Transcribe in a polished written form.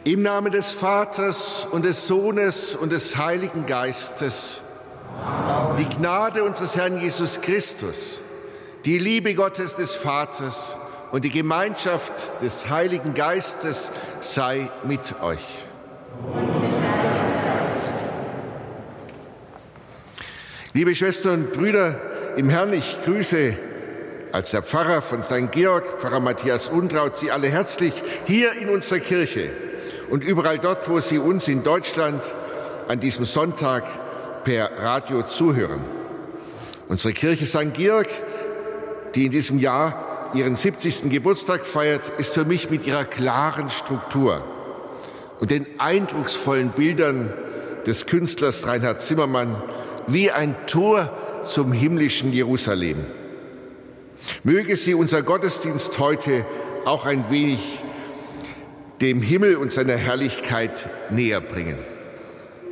Im Namen des Vaters und des Sohnes und des Heiligen Geistes, die Gnade unseres Herrn Jesus Christus, die Liebe Gottes des Vaters und die Gemeinschaft des Heiligen Geistes sei mit euch. Liebe Schwestern und Brüder im Herrn, ich grüße als der Pfarrer von St. Georg, Pfarrer Matthias Untraut, Sie alle herzlich hier in unserer Kirche und überall dort, wo Sie uns in Deutschland an diesem Sonntag per Radio zuhören. Unsere Kirche St. Georg, die in diesem Jahr ihren 70. Geburtstag feiert, ist für mich mit ihrer klaren Struktur und den eindrucksvollen Bildern des Künstlers Reinhard Zimmermann wie ein Tor zum himmlischen Jerusalem. Möge sie unser Gottesdienst heute auch ein wenig dem Himmel und seiner Herrlichkeit näher bringen.